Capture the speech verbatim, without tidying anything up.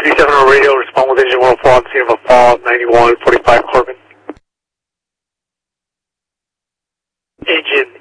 three seven on radio, respond with engine one oh four on scene of a fall, ninety-one forty-five Corbin. Engine